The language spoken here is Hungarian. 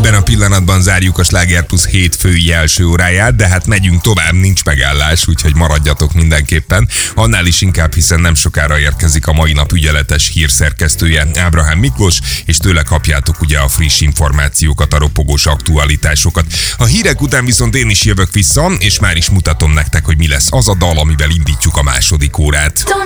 Ebben a pillanatban zárjuk a Sláger Plus hétfői első óráját, de hát megyünk tovább, nincs megállás, úgyhogy maradjatok mindenképpen. Annál is inkább, hiszen nem sokára érkezik a mai nap ügyeletes hírszerkesztője, Ábrahám Miklós, és tőle kapjátok ugye a friss információkat, a ropogós aktualitásokat. A hírek után viszont én is jövök vissza, és már is mutatom nektek, hogy mi lesz az a dal, amivel indítjuk a második órát.